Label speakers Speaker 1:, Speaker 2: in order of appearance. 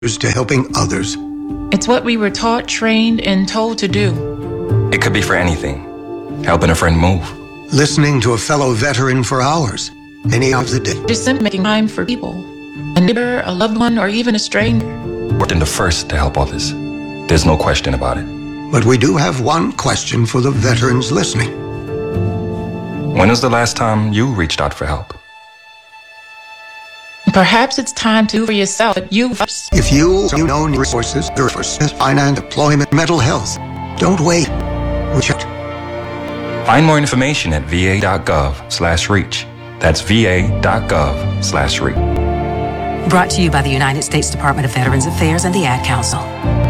Speaker 1: to helping others.
Speaker 2: It's what we were taught, trained, and told to do.
Speaker 3: It could be for anything. Helping a friend move.
Speaker 1: Listening to a fellow veteran for hours, any hour of the day.
Speaker 2: Just simply making time for people. A neighbor, a loved one, or even a stranger.
Speaker 3: We're the first to help others. There's no question about it.
Speaker 1: But we do have one question for the veterans listening.
Speaker 3: When was the last time you reached out for help?
Speaker 2: Perhaps it's time to do for yourself, but you first.
Speaker 1: If you know resources, finance, employment, mental health, don't wait. Reach out.
Speaker 3: Find more information at va.gov/reach. That's va.gov/reach.
Speaker 4: Brought to you by the United States Department of Veterans Affairs and the Ad Council.